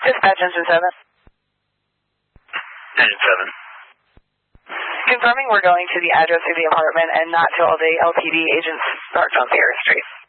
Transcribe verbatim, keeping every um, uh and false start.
Dispatch engine seven. Engine seven. Confirming we're going to the address of the apartment and not to all the L T D agents parked on Sierra Street.